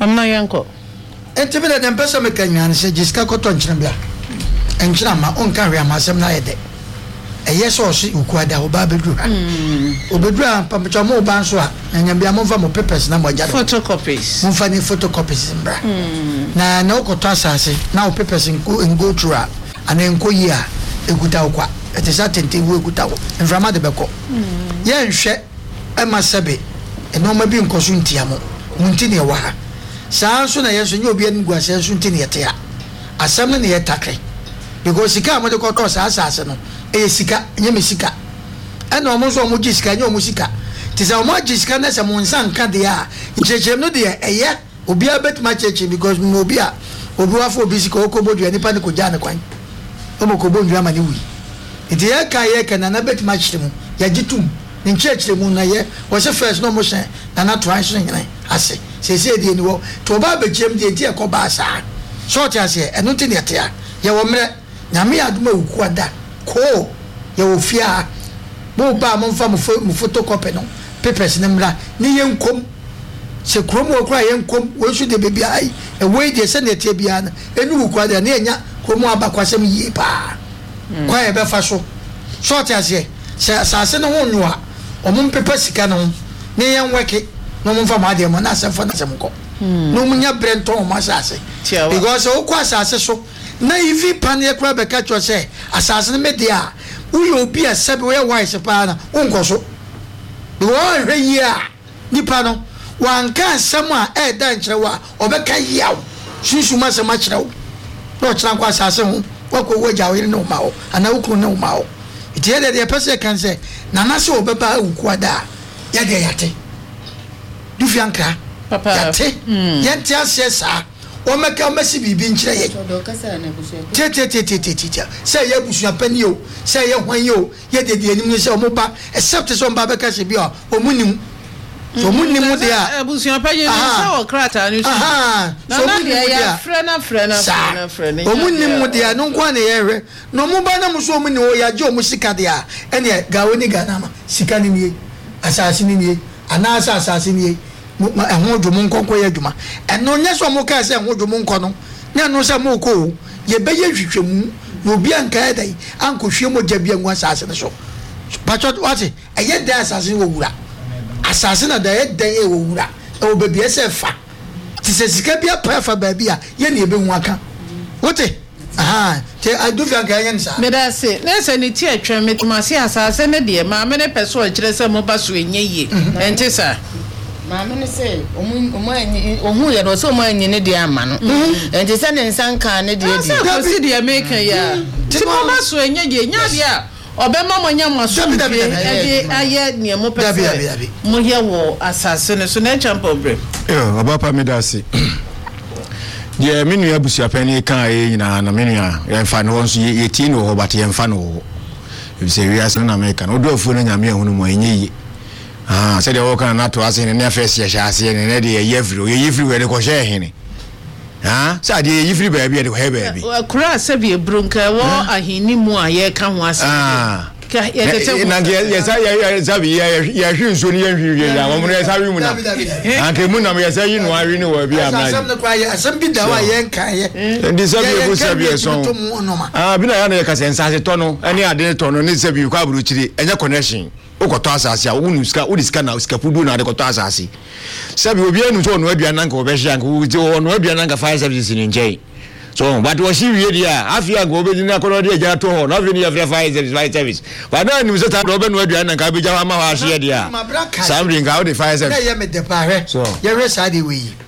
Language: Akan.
amna yanko entibele dem pesa mekanya se jiska koto nchirambia enchira ma onka hwe amasem na yede eyeso osi ukuada oba bedru ha obedru pampacho mo ba nso a nyambia mo fa mo papers na mo jado photocopies mo fa ni photocopies mbra na na okoto asase na o papers go through a ana enko yi a eguta okwa etisa tente wo eguta wo mframa de beko ye nhwe ema sebe enoma bi nkoso ntiamo munti ne wa saa so na yeso nye obi anu guase so nti ne yete a asam ne yetakre because sika amode koto saa asase no sika nye mesika ena omo so omo gisika nye omo sika tisa omo gisika na se mo nsan ka de a chechem no de eye obi abetuma cheche because no obi a obi wa fo obi sika okobodu ani pa ne ko ja ne kwan omo ko bondu ama ne wi iti ye ka ye kana na betuma chiremu ya gitum ne chechiremu na ye wo se first no mo hyen na transition nyane ase se de ni wo to ba bechem de ti e ko ba sa short ase eno ti ne te a ye wo mre nyame aduma wuku ada ko ye wo fia bo ba mo fa mo photocopy no papers ne mra ni yenkom se kromo okra yenkom wo su de bebia ai e we de se ne te bia na enu wuku ada ne nya kromo abakwasem yi pa kwa ye be fa so short ase se no ho nwa o mo paper sika no ne yen weke no mo fa ma de mo na se fa na se mo ko no mo nya brento o ma sase because o kwa sase so na ivi panie kwa beka cho se asase ne media uyo obi asabe we wise pa na unkoso bi wo hwe yi a nipa no wanka asam a da nkyerwa obeka yaw susuma se ma kyerw no kyera kwa asase ho wako waja wo ne ma ho ana ukru ne ma ho itie de pese kan se na na se obeba ukuada ya de yate du fiankra papa yate yente asesa o meka mesi bibi nkyere ye tete say ye busu apani o say ye hwan yo ye de anim no say o moba except so mba beka se bi o munim so munim de a busu apani no say o krata no so munim de ya frena o munim de a no kwa na ye hwe no moba na mo so munim o ya je o musika de a ene gawo ni ganama sika ni ni asase ni ni ana asase ni ehun dwumu nkonko ye dwuma eno nya so mo ka se ehun dwumu nko no nya no se mo ko ye be ye hwehwemu no obi anka dai anko hwe mo jabia nwa asase ne so patcho wati eye da asase wo wura asase na da ye dan e wo wura e wo bebie se fa ti se sika bia pa fa ba bia ye ne ebe hu aka wote te adufi anka ye nsa me da se na se ni ti atwa metuma se asase ne de ma me ne peso a kire se mo ba so enye ye ente sa maame ne se omu ye no so mo anyi ne de ama no enti se ne nsanka ne de di ko si de America ya ti mo ba so enye ye nya dia obema mo nya mo so e aye ne mo pese mo ye wo asase ne so na champa obre obapa me da se ye menu ya busu apani kan ye nyina na menu ya fa no won so ye ti no ho bate ye fa no ho e se wi ase na America no do afu na nyame ehunu mo enye ye se de wo kan na to ase ne na first ye sha ase ne de ye yefri we de ko she hene sa de ye yefri ba bia de ko he ba bi kura se bi ebrunka wo ahini mu a ye ka ho ase ka ye tete na ye sa bi ye hwe so ne ye hwe ya wo mo ne sa wi mu na anke mu na me ye sa yi no awi ne wo bi ama asam ne kwa ye asam bi da wa ye nka ye ndi sa bi e bu sa bi so bi na ya na ye ka sensa se to no ene ade to no ne sa bi kwa buru chiri enye connection okoto asase a wonu ska odiska na ska pudu na de koto asase sabi obi anu so no aduana nka obehye anka wo no aduana nka fire services ni nje so but wo shi wie dia afia nka obedi na kono de agya to ho na vini ya fire service but na ni so ta do be no aduana nka beja ma ho ahye dia samri nka wo de fire service ya me de pare so ye re sa de wi